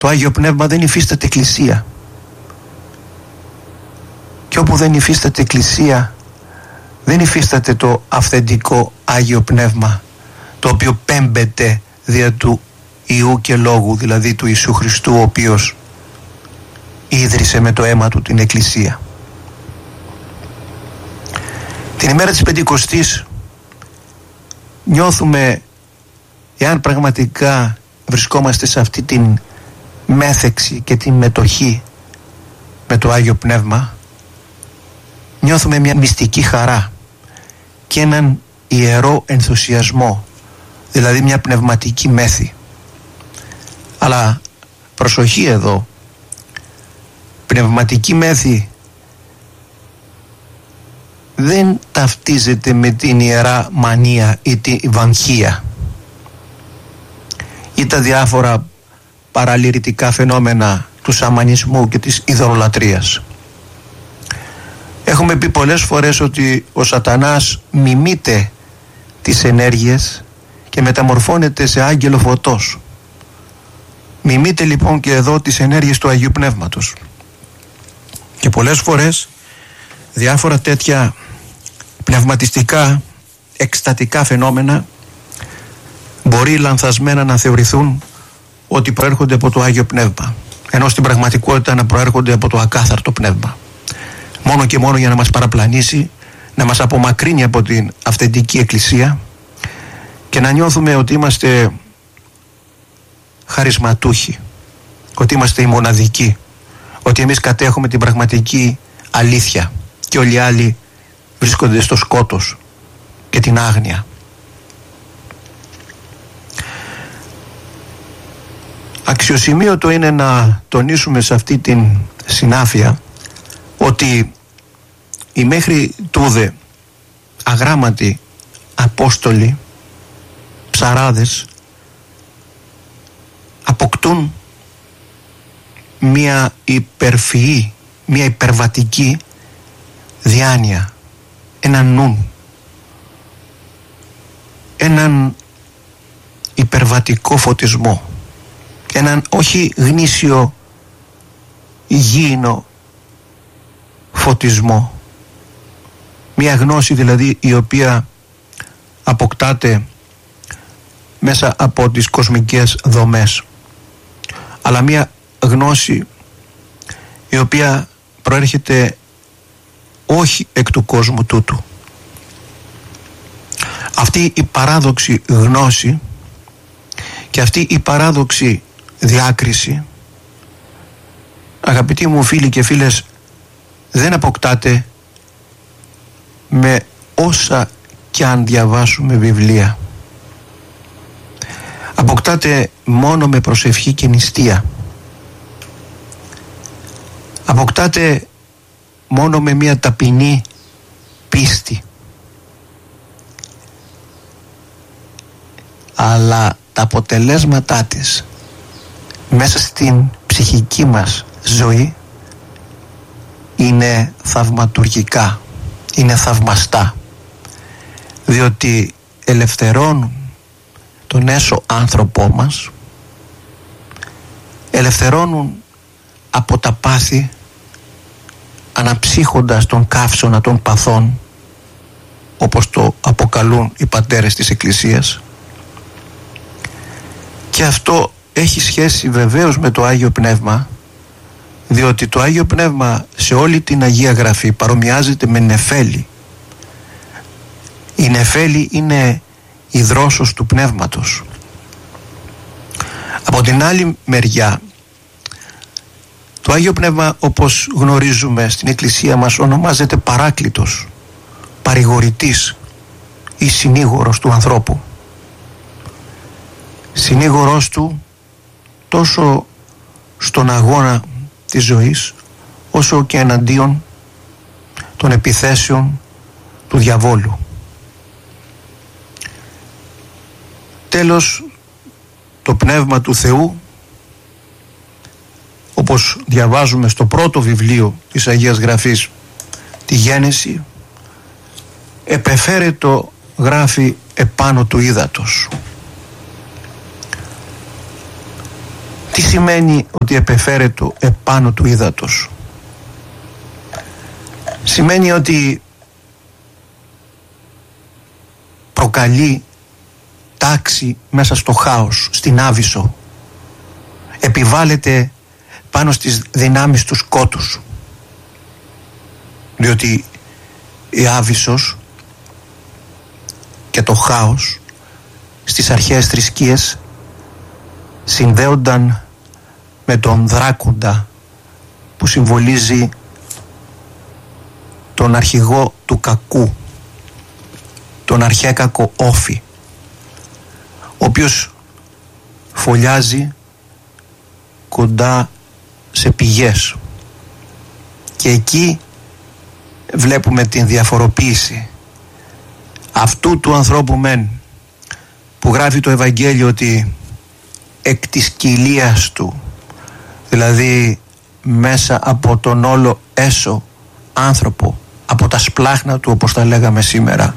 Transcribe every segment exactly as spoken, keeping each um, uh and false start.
Το Άγιο Πνεύμα δεν υφίσταται εκκλησία. Και όπου δεν υφίσταται εκκλησία, δεν υφίσταται το αυθεντικό Άγιο Πνεύμα, το οποίο πέμπεται δια του Ιού και Λόγου, δηλαδή του Ιησού Χριστού, ο οποίος ίδρυσε με το αίμα του την εκκλησία. Την ημέρα της Πεντηκοστής νιώθουμε, εάν πραγματικά βρισκόμαστε σε αυτή την μέθεξη και την μετοχή με το Άγιο Πνεύμα, νιώθουμε μια μυστική χαρά και έναν ιερό ενθουσιασμό, δηλαδή μια πνευματική μέθη. Αλλά προσοχή εδώ, πνευματική μέθη δεν ταυτίζεται με την ιερά μανία ή τη βαγχία ή τα διάφορα παραλυρητικά φαινόμενα του σαμανισμού και της ειδωλολατρίας. Έχουμε πει πολλές φορές ότι ο σατανάς μιμείται τις ενέργειες και μεταμορφώνεται σε άγγελο φωτός. Μιμείται λοιπόν και εδώ τις ενέργειες του Αγίου Πνεύματος. Και πολλές φορές διάφορα τέτοια πνευματιστικά, εκστατικά φαινόμενα μπορεί λανθασμένα να θεωρηθούν ότι προέρχονται από το Άγιο Πνεύμα, ενώ στην πραγματικότητα να προέρχονται από το ακάθαρτο πνεύμα, μόνο και μόνο για να μας παραπλανήσει, να μας απομακρύνει από την αυθεντική εκκλησία και να νιώθουμε ότι είμαστε χαρισματούχοι, ότι είμαστε οι μοναδικοί, ότι εμείς κατέχουμε την πραγματική αλήθεια και όλοι οι άλλοι βρίσκονται στο σκότος και την άγνοια. Αξιοσημείωτο είναι να τονίσουμε σε αυτή την συνάφεια ότι οι μέχρι τούδε αγράμματοι απόστολοι, ψαράδες, αποκτούν μια υπερφυή, μια υπερβατική διάνοια, έναν νου, έναν υπερβατικό φωτισμό, έναν όχι γνήσιο γήινο φωτισμό, μια γνώση δηλαδή η οποία αποκτάται μέσα από τις κοσμικές δομές, αλλά μια γνώση η οποία προέρχεται όχι εκ του κόσμου τούτου. Αυτή η παράδοξη γνώση και αυτή η παράδοξη διάκριση, αγαπητοί μου φίλοι και φίλες, δεν αποκτάται με όσα κι αν διαβάσουμε βιβλία. Αποκτάται μόνο με προσευχή και νηστεία. Αποκτάται μόνο με μια ταπεινή πίστη. Αλλά τα αποτελέσματά της μέσα στην ψυχική μας ζωή είναι θαυματουργικά, είναι θαυμαστά, διότι ελευθερώνουν τον έσω άνθρωπό μας, ελευθερώνουν από τα πάθη, αναψύχοντας τον καύσωνα των παθών, όπως το αποκαλούν οι πατέρες της Εκκλησίας. Και αυτό έχει σχέση βεβαίως με το Άγιο Πνεύμα, διότι το Άγιο Πνεύμα σε όλη την Αγία Γραφή παρομοιάζεται με νεφέλη. Η νεφέλη είναι η δρόσος του Πνεύματος. Από την άλλη μεριά, το Άγιο Πνεύμα, όπως γνωρίζουμε στην Εκκλησία μας, ονομάζεται Παράκλητος, παρηγορητής ή συνήγορος του ανθρώπου. Συνήγορος του τόσο στον αγώνα της ζωής, όσο και εναντίον των επιθέσεων του διαβόλου. Τέλος, το Πνεύμα του Θεού, όπως διαβάζουμε στο πρώτο βιβλίο της Αγίας Γραφής, τη Γένεση, επεφέρετο γράφει επάνω του ύδατος. Τι σημαίνει ότι επεφέρετο επάνω του ύδατος? Σημαίνει ότι προκαλεί τάξη μέσα στο χάος, στην Άβυσσο. Επιβάλλεται πάνω στις δυνάμεις του σκότους. Διότι η Άβυσσος και το χάος στις αρχαίες θρησκείες συνδέονταν με τον δράκοντα που συμβολίζει τον αρχηγό του κακού, τον αρχαίκακο Όφη, ο οποίος φωλιάζει κοντά σε πηγές, και εκεί βλέπουμε την διαφοροποίηση αυτού του ανθρώπου μεν που γράφει το Ευαγγέλιο ότι εκ της κοιλίας του, δηλαδή μέσα από τον όλο έσω άνθρωπο, από τα σπλάχνα του όπως τα λέγαμε σήμερα,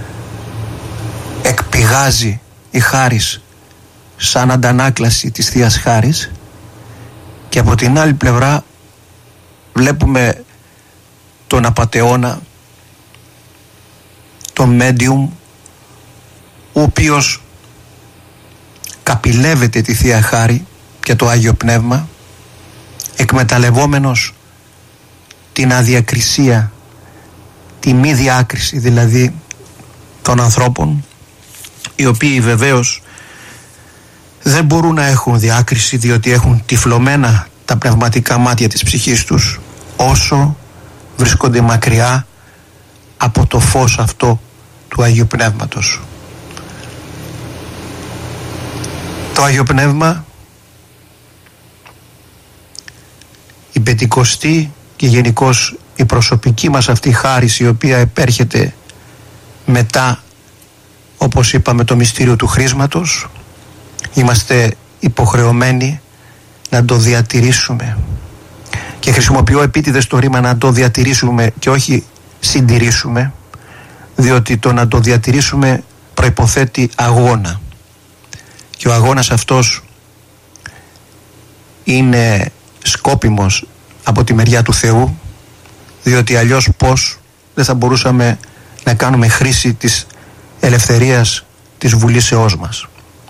εκπηγάζει η χάρις σαν αντανάκλαση της Θείας Χάρης. Και από την άλλη πλευρά βλέπουμε τον απατεώνα, τον μέντιουμ, ο οποίος καπηλεύεται τη Θεία Χάρη και το Άγιο Πνεύμα, εκμεταλλευόμενος την αδιακρισία, τη μη διάκριση δηλαδή των ανθρώπων, οι οποίοι βεβαίως δεν μπορούν να έχουν διάκριση, διότι έχουν τυφλωμένα τα πνευματικά μάτια της ψυχής τους, όσο βρίσκονται μακριά από το φως αυτό του Αγίου Πνεύματος. Το Άγιο Πνεύμα, η Πεντηκοστή και γενικώς η προσωπική μας αυτή χάρις, η οποία επέρχεται μετά, όπως είπαμε, το μυστήριο του χρίσματος, είμαστε υποχρεωμένοι να το διατηρήσουμε. Και χρησιμοποιώ επίτηδες το ρήμα να το διατηρήσουμε και όχι συντηρήσουμε, διότι το να το διατηρήσουμε προϋποθέτει αγώνα. Και ο αγώνας αυτός είναι σκόπιμος από τη μεριά του Θεού, διότι αλλιώς πώς δεν θα μπορούσαμε να κάνουμε χρήση της ελευθερίας της βουλήσεώς μας.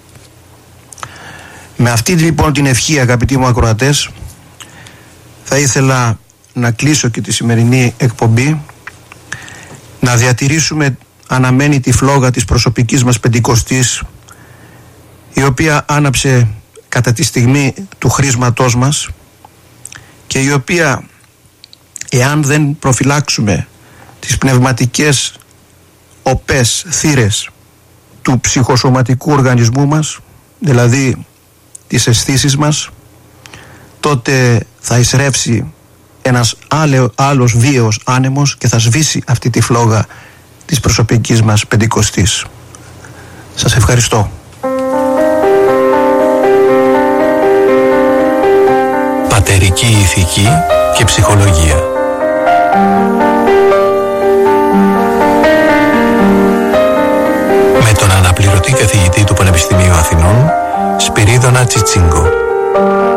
Με αυτή λοιπόν την ευχή, αγαπητοί μου ακροατές, θα ήθελα να κλείσω και τη σημερινή εκπομπή, να διατηρήσουμε αναμένη τη φλόγα της προσωπικής μας Πεντηκοστής, η οποία άναψε κατά τη στιγμή του χρίσματός μας και η οποία, εάν δεν προφυλάξουμε τις πνευματικές οπές, θύρες του ψυχοσωματικού οργανισμού μας, δηλαδή τις αισθήσεις μας, τότε θα εισρεύσει ένας άλλο, άλλος βίαιος άνεμος και θα σβήσει αυτή τη φλόγα της προσωπικής μας Πεντηκοστής. Σας ευχαριστώ. Πατερική ηθική και ψυχολογία. Με τον αναπληρωτή καθηγητή του Πανεπιστημίου Αθηνών, Σπυρίδωνα Τσιτσίγκο.